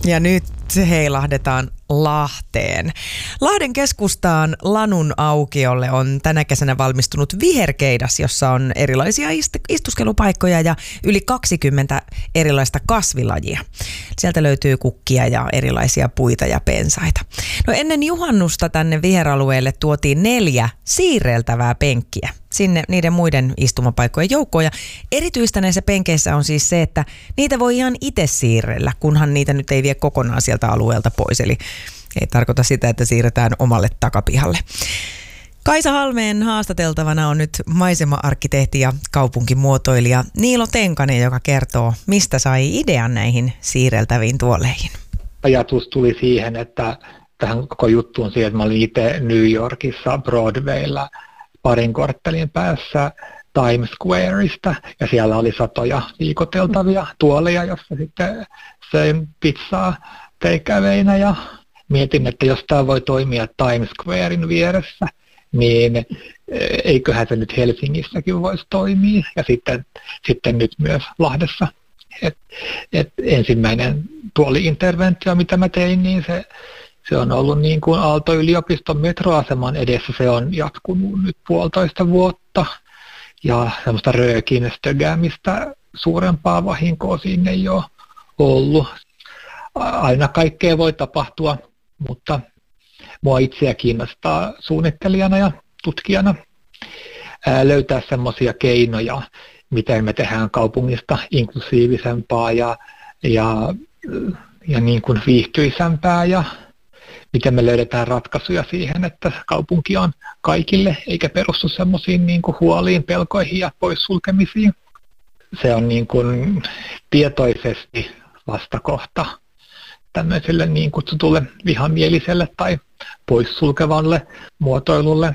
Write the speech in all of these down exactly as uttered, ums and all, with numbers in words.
Ja nyt heilahdetaan Lahteen. Lahden keskustaan Lanun aukiolle on tänä kesänä valmistunut viherkeidas, jossa on erilaisia istuskelupaikkoja ja yli kaksikymmentä erilaista kasvilajia. Sieltä löytyy kukkia ja erilaisia puita ja pensaita. No ennen juhannusta tänne viheralueelle tuotiin neljä siirreltävää penkkiä sinne niiden muiden istumapaikkojen joukkoon. Ja erityistä näissä penkeissä on siis se, että niitä voi ihan itse siirrellä, kunhan niitä nyt ei vie kokonaan sieltä alueelta pois. Eli ei tarkoita sitä, että siirretään omalle takapihalle. Kaisa Halmeen haastateltavana on nyt maisema-arkkitehti ja kaupunkimuotoilija Niilo Tenkanen, joka kertoo, mistä sai idean näihin siirreltäviin tuoleihin. Ajatus tuli siihen, että tähän koko juttuun siihen, että mä olin itse New Yorkissa Broadwaylla parin korttelin päässä Times Squareista, ja siellä oli satoja liikuteltavia tuoleja, jossa sitten söin pizzaa takeawayna, ja mietin, että jos tämä voi toimia Times Squarein vieressä, niin eiköhän se nyt Helsingissäkin voisi toimia, ja sitten, sitten nyt myös Lahdessa. Et, et ensimmäinen tuoli-interventio, mitä mä tein, niin se, se on ollut niin kuin Aalto-yliopiston metroaseman edessä, se on jatkunut nyt puolitoista vuotta, ja semmoista röökin stögäämistä suurempaa vahinkoa siinä ei ole ollut. Aina kaikkea voi tapahtua, mutta mua itseä kiinnostaa suunnittelijana ja tutkijana ää, löytää semmoisia keinoja, miten me tehdään kaupungista inklusiivisempaa ja, ja, ja niin kuin viihtyisämpää, ja miten me löydetään ratkaisuja siihen, että kaupunki on kaikille, eikä perustu semmoisiin niin kuin huoliin, pelkoihin ja poissulkemisiin. Se on niin kuin tietoisesti vastakohta tämmöiselle niin kutsutulle vihamieliselle tai poissulkevalle muotoilulle.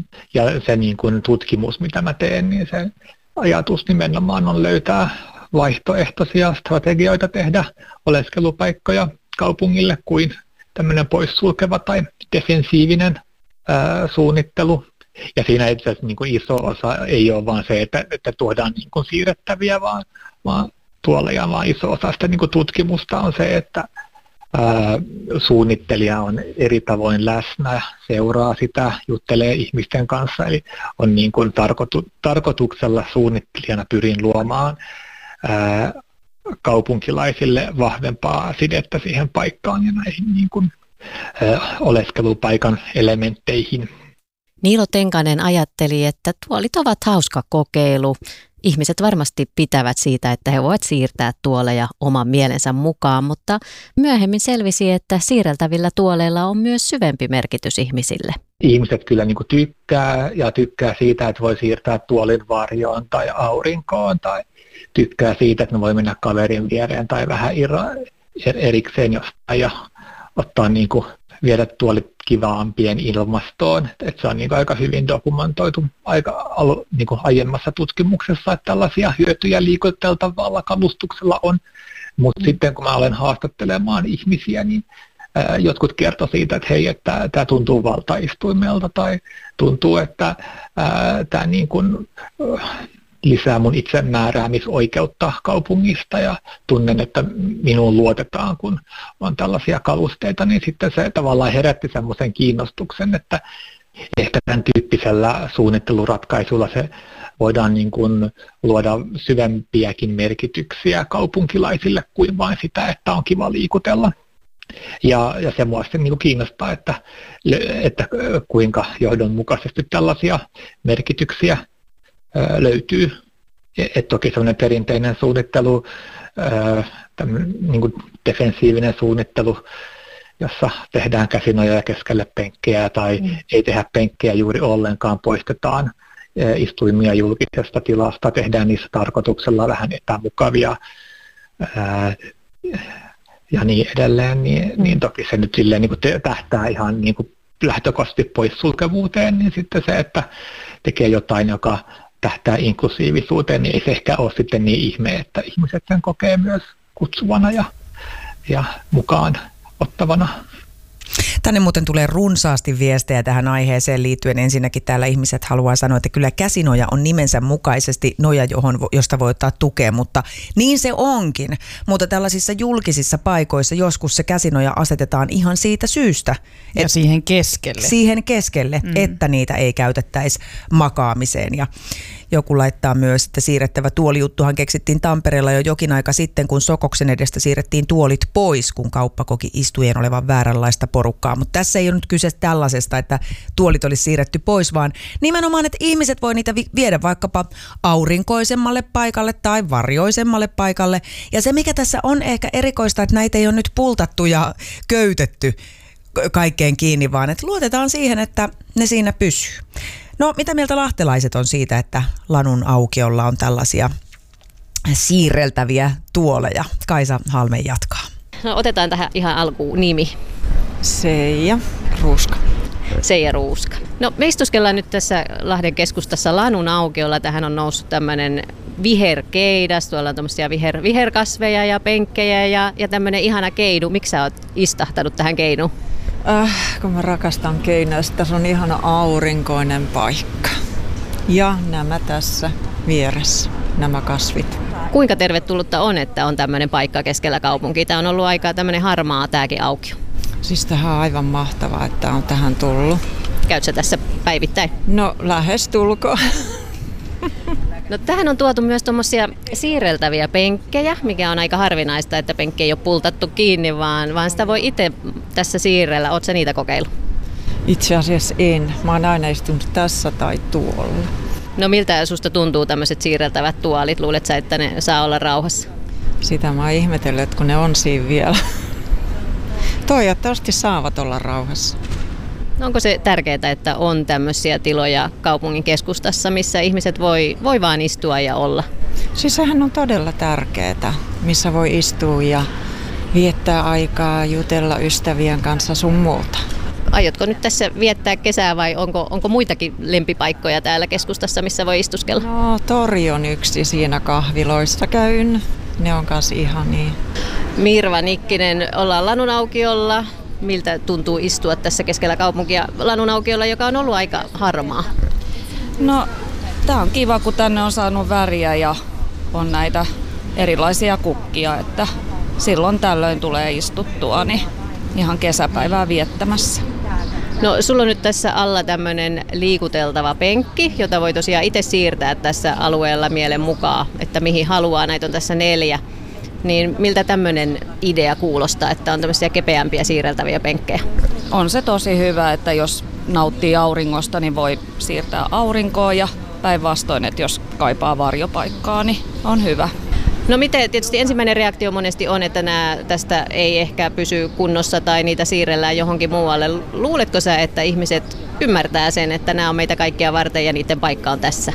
Ja se niin kuin tutkimus, mitä mä teen, niin se ajatus nimenomaan on löytää vaihtoehtoisia strategioita tehdä oleskelupaikkoja kaupungille kuin tämmöinen poissulkeva tai defensiivinen ää, suunnittelu. Ja siinä itse asiassa niin kuin iso osa ei ole vaan se, että, että tuodaan niin kuin siirrettäviä, vaan, vaan tuoleja, vaan iso osa sitä niin kuin tutkimusta on se, että ää, suunnittelija on eri tavoin läsnä, seuraa sitä, juttelee ihmisten kanssa, eli on niin kuin tarkoitu, tarkoituksella suunnittelijana pyrin luomaan ää, kaupunkilaisille vahvempaa sidettä siihen paikkaan ja näihin niin kuin, ää, oleskelupaikan elementteihin. Niilo Tenkanen ajatteli, että tuolit ovat hauska kokeilu. Ihmiset varmasti pitävät siitä, että he voivat siirtää tuoleja oman mielensä mukaan, mutta myöhemmin selvisi, että siirreltävillä tuoleilla on myös syvempi merkitys ihmisille. Ihmiset kyllä niin kuin tykkää ja tykkää siitä, että voi siirtää tuolin varjoon tai aurinkoon tai tykkää siitä, että ne voi mennä kaverin viereen tai vähän erikseen jostain ja ottaa niin kuin viedä tuolit kivaampien ilmastoon. Että se on niin kuin aika hyvin dokumentoitu aika niin kuin aiemmassa tutkimuksessa, että tällaisia hyötyjä liikuteltavalla kalustuksella on. Mutta mm. sitten kun mä olen haastattelemaan ihmisiä, niin ää, jotkut kertoo siitä, että hei, että tämä tuntuu valtaistuimelta tai tuntuu, että tämä niin kuin lisää mun itsemääräämisoikeutta kaupungista ja tunnen, että minuun luotetaan, kun on tällaisia kalusteita, niin sitten se tavallaan herätti semmoisen kiinnostuksen, että ehkä tämän tyyppisellä suunnitteluratkaisulla se voidaan niin kuin luoda syvempiäkin merkityksiä kaupunkilaisille kuin vain sitä, että on kiva liikutella. Ja, ja se mua sitten niin kuin kiinnostaa, että, että kuinka johdonmukaisesti tällaisia merkityksiä löytyy. Et toki sellainen perinteinen suunnittelu, niin kuin defensiivinen suunnittelu, jossa tehdään käsinoja keskelle penkkejä tai mm. ei tehdä penkkejä juuri ollenkaan, poistetaan istuimia julkisesta tilasta, tehdään niissä tarkoituksella vähän epämukavia ja niin edelleen, niin, mm. niin toki se nyt silleen niin kuin tähtää ihan niin kuin lähtökohtaisesti poissulkevuuteen, niin sitten se, että tekee jotain, joka tähtää inklusiivisuuteen, niin ei se ehkä ole sitten niin ihme, että ihmiset sen kokee myös kutsuvana ja, ja mukaan ottavana. Tänne muuten tulee runsaasti viestejä tähän aiheeseen liittyen. Ensinnäkin täällä ihmiset haluaa sanoa, että kyllä käsinoja on nimensä mukaisesti noja, johon, josta voi ottaa tukea, mutta niin se onkin. Mutta tällaisissa julkisissa paikoissa joskus se käsinoja asetetaan ihan siitä syystä. Ja siihen keskelle. Siihen keskelle, mm. että niitä ei käytettäisi makaamiseen. Ja joku laittaa myös, että siirrettävä tuolijuttuhan keksittiin Tampereella jo jokin aika sitten, kun Sokoksen edestä siirrettiin tuolit pois, kun kauppa koki istujien olevan vääränlaista porukkaa. Mutta tässä ei ole nyt kyse tällaisesta, että tuolit olisi siirretty pois, vaan nimenomaan, että ihmiset voi niitä viedä vaikkapa aurinkoisemmalle paikalle tai varjoisemmalle paikalle. Ja se, mikä tässä on ehkä erikoista, että näitä ei ole nyt pultattu ja köytetty kaikkeen kiinni, vaan että luotetaan siihen, että ne siinä pysyy. No, mitä mieltä lahtelaiset on siitä, että Lanun aukiolla on tällaisia siirreltäviä tuoleja? Kaisa Halme jatkaa. No, otetaan tähän ihan alkuun nimi. Seija Ruuska. Seija Ruuska. No, me istuskellaan nyt tässä Lahden keskustassa Lanun aukiolla. Tähän on noussut tämmöinen viherkeidas. Tuolla on tämmöisiä viher, viherkasveja ja penkkejä ja, ja tämmöinen ihana keinu. Miksi sä oot istahtanut tähän keinuun? Äh, kun mä rakastan keinoja, tässä on ihana aurinkoinen paikka. Ja nämä tässä vieressä, nämä kasvit. Kuinka tervetullutta on, että on tämmöinen paikka keskellä kaupunkia? Tämä on ollut aika tämmöinen harmaa tääkin aukio. Siis tähän on aivan mahtavaa, että on tähän tullut. Käytkö sä tässä päivittäin? No, lähes tulkoon. No, tähän on tuotu myös tuommoisia siirreltäviä penkkejä, mikä on aika harvinaista, että penkki ei ole pultattu kiinni, vaan, vaan sitä voi itse tässä siirrellä. Ootko sä niitä kokeillut? Itse asiassa en. Mä oon aina istunut tässä tai tuolla. No, miltä susta tuntuu tämmöiset siirreltävät tuolit? Luulet sä, että ne saa olla rauhassa? Sitä mä oon ihmetellyt, että kun ne on siinä vielä. Toivottavasti saavat olla rauhassa. Onko se tärkeää, että on tämmöisiä tiloja kaupungin keskustassa, missä ihmiset voi, voi vaan istua ja olla? Siis sehän on todella tärkeää, missä voi istua ja viettää aikaa, jutella ystävien kanssa sun muuta. Aiotko nyt tässä viettää kesää vai onko, onko muitakin lempipaikkoja täällä keskustassa, missä voi istuskella? No, tori on yksi, siinä kahviloissa käyn. Ne on kanssa ihania. Mirva Nikkinen, ollaan Lanun aukiolla. Miltä tuntuu istua tässä keskellä kaupunkia Lanun aukiolla, joka on ollut aika harmaa? No, tää on kiva, kun tänne on saanut väriä ja on näitä erilaisia kukkia, että silloin tällöin tulee istuttua niin ihan kesäpäivää viettämässä. No, sulla on nyt tässä alla tämmöinen liikuteltava penkki, jota voi tosiaan itse siirtää tässä alueella mielen mukaan, että mihin haluaa. Näitä on tässä neljä. Niin miltä tämmöinen idea kuulostaa, että on tämmöisiä kepeämpiä siirreltäviä penkkejä? On se tosi hyvä, että jos nauttii auringosta, niin voi siirtää aurinkoon ja päinvastoin, että jos kaipaa varjopaikkaa, niin on hyvä. No miten, tietysti ensimmäinen reaktio monesti on, että nämä tästä ei ehkä pysy kunnossa tai niitä siirrellään johonkin muualle. Luuletko sä, että ihmiset ymmärtää sen, että nämä on meitä kaikkia varten ja niiden paikka on tässä?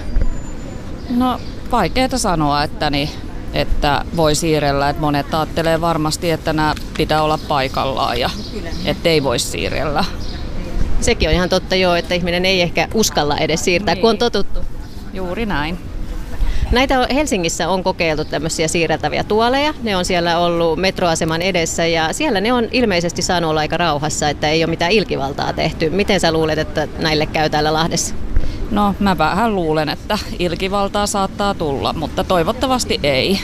No, vaikeaa sanoa, että niin että voi siirrellä, että monet ajattelee varmasti, että nämä pitää olla paikallaan ja ettei voi siirrellä. Sekin on ihan totta jo, että ihminen ei ehkä uskalla edes siirtää, niin, kun on totuttu. Juuri näin. Näitä on, Helsingissä on kokeiltu tämmöisiä siirreltäviä tuoleja. Ne on siellä ollut metroaseman edessä ja siellä ne on ilmeisesti saanut olla aika rauhassa, että ei ole mitään ilkivaltaa tehty. Miten sä luulet, että näille käy täällä Lahdessa? No, mä vähän luulen, että ilkivaltaa saattaa tulla, mutta toivottavasti ei.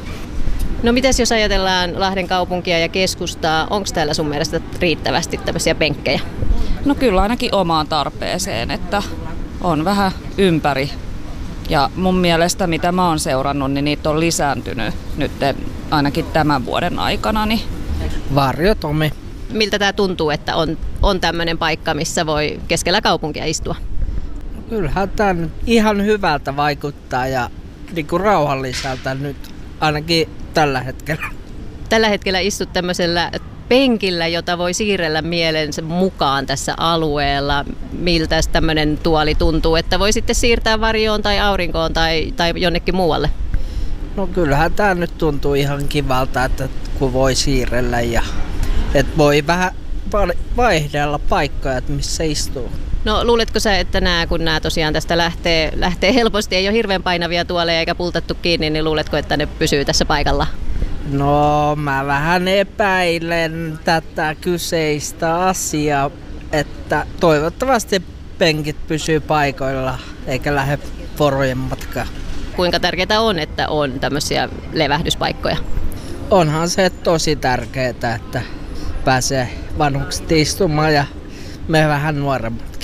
No, mites jos ajatellaan Lahden kaupunkia ja keskustaa, onko täällä sun mielestä riittävästi tämmöisiä penkkejä? No kyllä ainakin omaan tarpeeseen, että on vähän ympäri. Ja mun mielestä, mitä mä oon seurannut, niin niitä on lisääntynyt nyt ainakin tämän vuoden aikana. Niin... Varjo Tomi. Miltä tää tuntuu, että on, on tämmöinen paikka, missä voi keskellä kaupunkia istua? Kyllähän tämä nyt ihan hyvältä vaikuttaa ja niin kuin rauhalliselta nyt ainakin tällä hetkellä. Tällä hetkellä istut tämmöisellä penkillä, jota voi siirrellä mielensä mukaan tässä alueella. Miltä tämmöinen tuoli tuntuu, että voi sitten siirtää varjoon tai aurinkoon tai, tai jonnekin muualle? No kyllähän tämä nyt tuntuu ihan kivalta, että kun voi siirrellä ja että voi vähän vaihdella paikkoja, että missä istuu. No luuletko sä, että nämä, kun nämä tosiaan tästä lähtee, lähtee helposti, ei ole hirveän painavia tuoleja eikä pultattu kiinni, niin luuletko, että ne pysyy tässä paikalla? No mä vähän epäilen tätä kyseistä asiaa, että toivottavasti penkit pysyy paikoilla eikä lähde porojen matkaan. Kuinka tärkeää on, että on tämmöisiä levähdyspaikkoja? Onhan se tosi tärkeää, että pääsee vanhukset istumaan ja me vähän nuoremmatkin.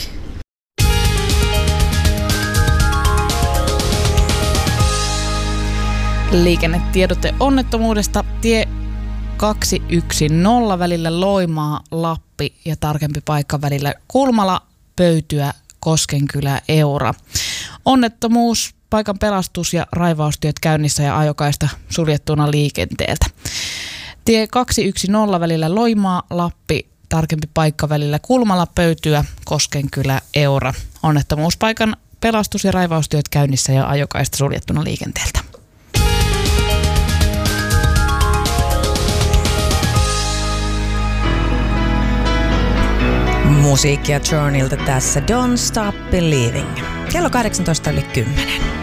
Liikennetiedote onnettomuudesta tie kaksisataayksitoista välillä Loimaa, Lappi ja tarkempi paikka välillä Kulmala, Pöytyä, Koskenkylä, Eura. Onnettomuus, paikan pelastus- ja raivaustyöt käynnissä ja ajokaista suljettuna liikenteeltä. Tie kaksisataayksitoista välillä Loimaa, Lappi, tarkempi paikka välillä Kulmala, Pöytyä, Koskenkylä, Eura. Onnettomuuspaikan pelastus- ja raivaustyöt käynnissä ja ajokaista suljettuna liikenteeltä. Musiikkia Journalta tässä Don't Stop Believing. Kello kahdeksantoista yli kymmenen.